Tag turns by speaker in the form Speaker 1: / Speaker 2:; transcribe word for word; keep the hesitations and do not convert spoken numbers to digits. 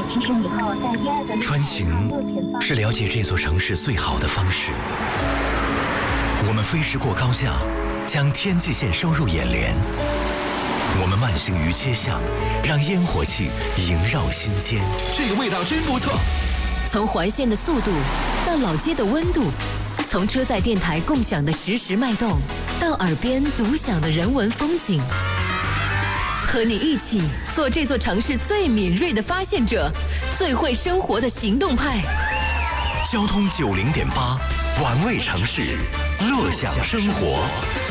Speaker 1: 起身以后，在第二个
Speaker 2: 穿行是了解这座城市最好的方式。我们飞驰过高架，将天际线收入眼帘。我们慢行于街巷，让烟火气萦绕心间。
Speaker 3: 这个味道真不错。
Speaker 4: 从环线的速度到老街的温度，从车载电台共享的实时脉动，到耳边独享的人文风景。和你一起做这座城市最敏锐的发现者，最会生活的行动派。
Speaker 2: 交通九零点八，玩味城市，乐享生活。